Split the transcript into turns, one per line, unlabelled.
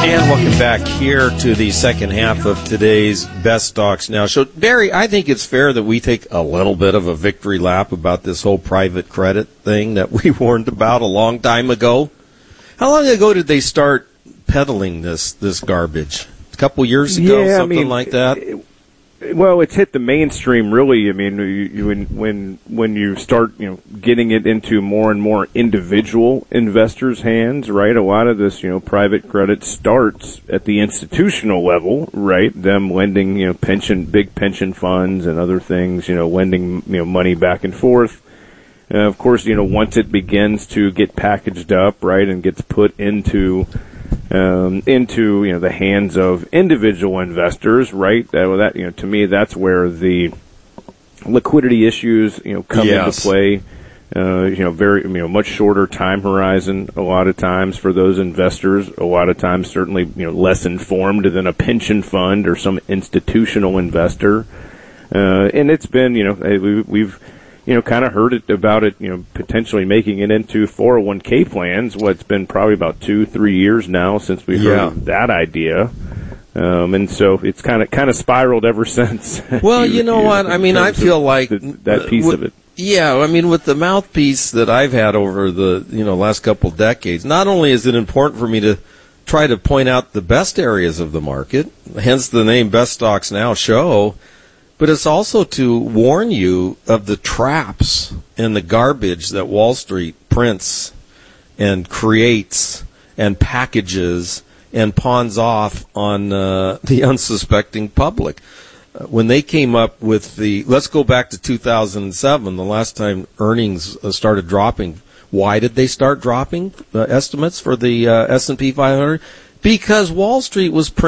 And welcome back here to the second half of today's Best Stocks Now show. Barry, I think it's fair that we take a little bit of a victory lap about this whole private credit thing that we warned about a long time ago. How long ago did they start peddling this garbage? A couple years ago, something like that?
Well, it's hit the mainstream, really. I mean, when you start, getting it into more and more individual investors' hands, right? A lot of this, private credit starts at the institutional level, right? Them lending, big pension funds and other things, lending, money back and forth. Of course, once it begins to get packaged up, right, and gets put into the hands of individual investors, right? That to me, that's where the liquidity issues come into play. Very much shorter time horizon a lot of times for those investors. A lot of times, certainly less informed than a pension fund or some institutional investor. And it's been we've kind of heard about it, potentially making it into 401k plans. It's been probably about 2-3 years now since we heard that idea. And so it's kind of spiraled ever since.
Well, you know what? I mean, I feel like
that piece of it.
Yeah, I mean, with the mouthpiece that I've had over the, last couple decades, not only is it important for me to try to point out the best areas of the market, hence the name Best Stocks Now show, but it's also to warn you of the traps and the garbage that Wall Street prints and creates and packages and pawns off on the unsuspecting public. When they came up with let's go back to 2007, the last time earnings started dropping. Why did they start dropping estimates for the S&P 500? Because Wall Street was